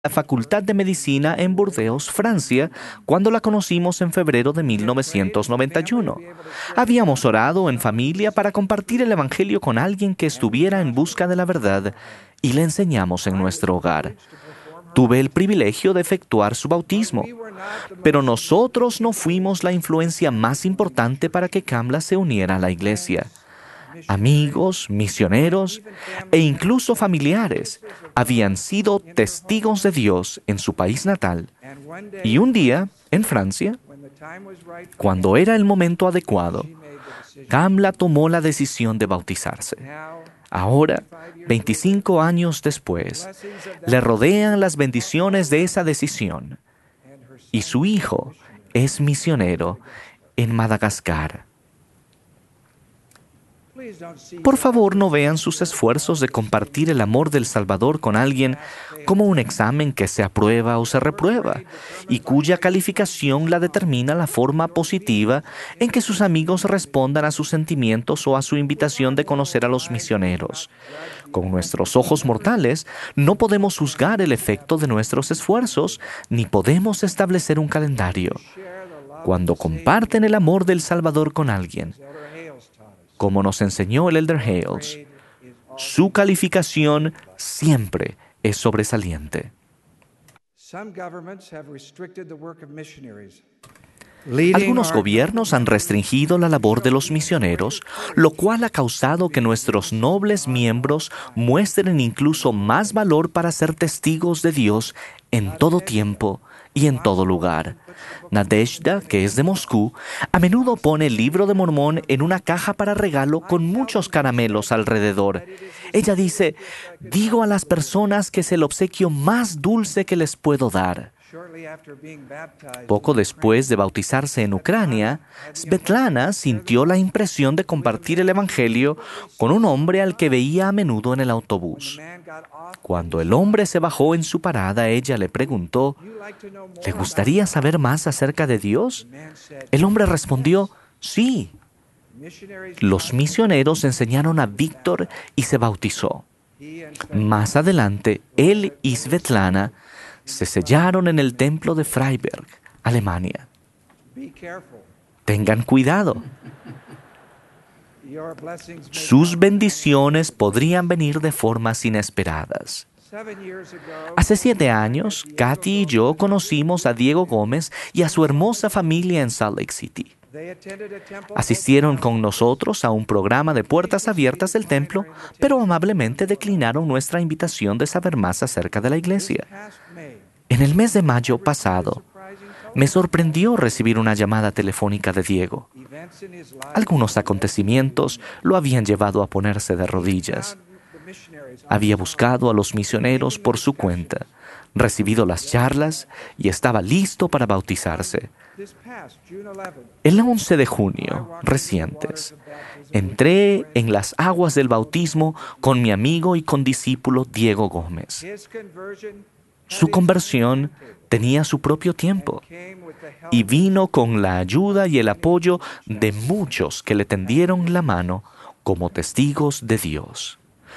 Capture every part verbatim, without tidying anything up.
la Facultad de Medicina en Burdeos, Francia, cuando la conocimos en febrero de mil novecientos noventa y uno. Habíamos orado en familia para compartir el Evangelio con alguien que estuviera en busca de la verdad y le enseñamos en nuestro hogar. Tuve el privilegio de efectuar su bautismo, pero nosotros no fuimos la influencia más importante para que Kamla se uniera a la iglesia. Amigos, misioneros e incluso familiares habían sido testigos de Dios en su país natal. Y un día, en Francia, cuando era el momento adecuado, Kamla tomó la decisión de bautizarse. Ahora, veinticinco años después, le rodean las bendiciones de esa decisión. Y su hijo es misionero en Madagascar. Por favor, no vean sus esfuerzos de compartir el amor del Salvador con alguien como un examen que se aprueba o se reprueba y cuya calificación la determina la forma positiva en que sus amigos respondan a sus sentimientos o a su invitación de conocer a los misioneros. Con nuestros ojos mortales, no podemos juzgar el efecto de nuestros esfuerzos ni podemos establecer un calendario. Cuando comparten el amor del Salvador con alguien, como nos enseñó el Elder Hales, su calificación siempre es sobresaliente. Algunos gobiernos han restringido la labor de los misioneros, lo cual ha causado que nuestros nobles miembros muestren incluso más valor para ser testigos de Dios en todo tiempo y en todo lugar. Nadezhda, que es de Moscú, a menudo pone el libro de Mormón en una caja para regalo con muchos caramelos alrededor. Ella dice, digo a las personas que es el obsequio más dulce que les puedo dar. Poco después de bautizarse en Ucrania, Svetlana sintió la impresión de compartir el Evangelio con un hombre al que veía a menudo en el autobús. Cuando el hombre se bajó en su parada, ella le preguntó, ¿le gustaría saber más acerca de Dios? El hombre respondió, sí. Los misioneros enseñaron a Víctor y se bautizó. Más adelante, él y Svetlana se sellaron en el templo de Freiberg, Alemania. Tengan cuidado. Sus bendiciones podrían venir de formas inesperadas. Hace siete años, Katy y yo conocimos a Diego Gómez y a su hermosa familia en Salt Lake City. Asistieron con nosotros a un programa de puertas abiertas del templo, pero amablemente declinaron nuestra invitación de saber más acerca de la iglesia. En el mes de mayo pasado, me sorprendió recibir una llamada telefónica de Diego. Algunos acontecimientos lo habían llevado a ponerse de rodillas. Había buscado a los misioneros por su cuenta, recibido las charlas y estaba listo para bautizarse. El once de junio, recientes, entré en las aguas del bautismo con mi amigo y condiscípulo Diego Gómez. Su conversión tenía su propio tiempo y vino con la ayuda y el apoyo de muchos que le tendieron la mano como testigos de Dios.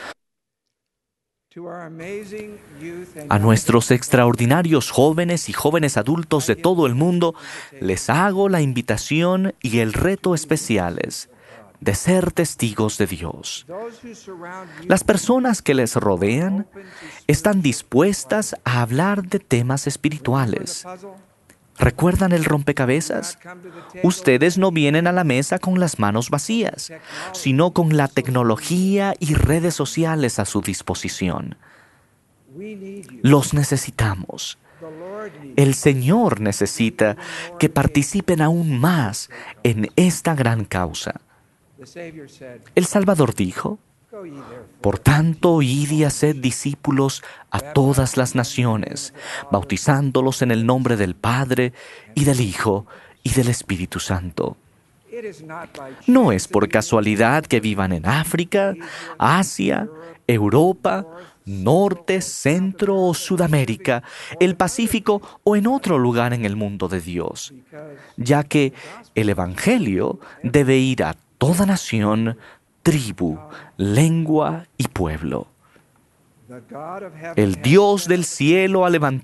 A nuestros extraordinarios jóvenes y jóvenes adultos de todo el mundo, les hago la invitación y el reto especiales de ser testigos de Dios. Las personas que les rodean están dispuestas a hablar de temas espirituales. ¿Recuerdan el rompecabezas? Ustedes no vienen a la mesa con las manos vacías, sino con la tecnología y redes sociales a su disposición. Los necesitamos. El Señor necesita que participen aún más en esta gran causa. El Salvador dijo, por tanto, id y haced discípulos a todas las naciones, bautizándolos en el nombre del Padre, y del Hijo, y del Espíritu Santo. No es por casualidad que vivan en África, Asia, Europa, Norte, Centro o Sudamérica, el Pacífico o en otro lugar en el mundo de Dios, ya que el Evangelio debe ir a toda nación, tribu, lengua y pueblo. El Dios del cielo ha levantado